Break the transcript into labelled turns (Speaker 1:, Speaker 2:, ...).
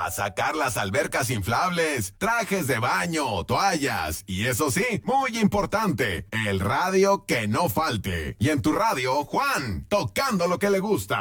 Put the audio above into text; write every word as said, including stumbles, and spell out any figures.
Speaker 1: a sacar las albercas inflables, trajes de baño, toallas y eso sí, muy importante, el radio que no falte. Y en tu radio, Juan, tocando lo que le gusta.